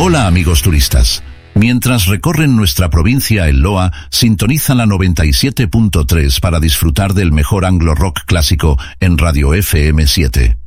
Hola amigos turistas. Mientras recorren nuestra provincia en Loa, sintonizan la 97.3 para disfrutar del mejor anglo rock clásico en Radio FM 7.